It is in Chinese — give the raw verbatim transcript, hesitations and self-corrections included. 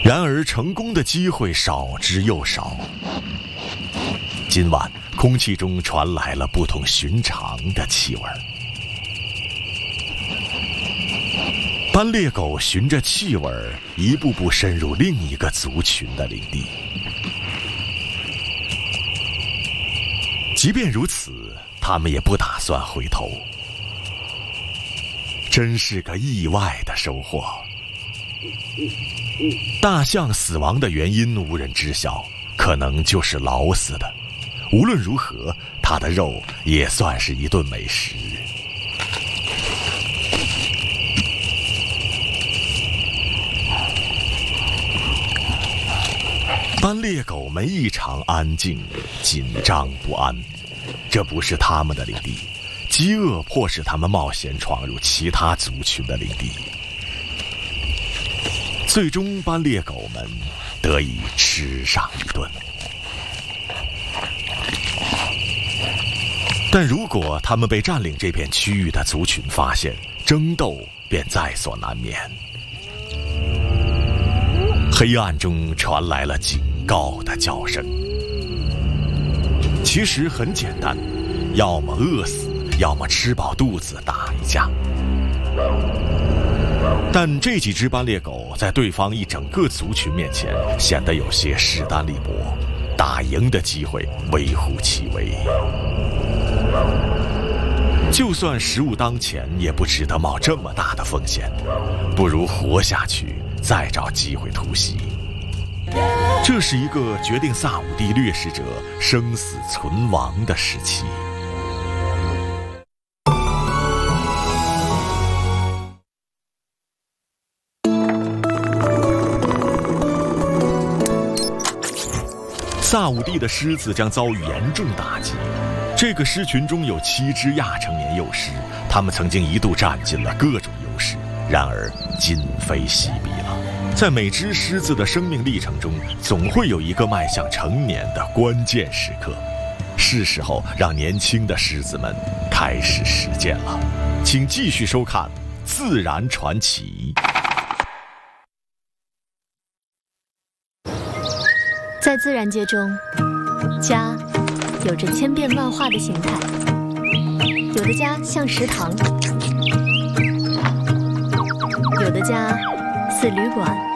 然而成功的机会少之又少。今晚空气中传来了不同寻常的气味。斑鬣狗循着气味一步步深入另一个族群的领地。即便如此，他们也不打算回头。真是个意外的收获。大象死亡的原因无人知晓，可能就是老死的。无论如何，它的肉也算是一顿美食。斑鬣狗们异常安静，紧张不安。这不是他们的领地，饥饿迫使他们冒险闯入其他族群的领地。最终，斑鬣狗们得以吃上一顿。但如果他们被占领这片区域的族群发现，争斗便在所难免。黑暗中传来了警告的叫声。其实很简单，要么饿死，要么吃饱肚子打一架。但这几只斑鬣狗在对方一整个族群面前显得有些势单力薄，打赢的机会微乎其微。就算食物当前，也不值得冒这么大的风险，不如活下去，再找机会突袭。这是一个决定萨武地掠食者生死存亡的时期。萨武地的狮子将遭遇严重打击。这个狮群中有七只亚成年幼狮，它们曾经一度占尽了各种优势，然而今非昔比了。在每只狮子的生命历程中，总会有一个迈向成年的关键时刻，是时候让年轻的狮子们开始实践了。请继续收看《自然传奇》。 在自然界中，家有着千变万化的形态，有的家像食堂，有的家似旅馆，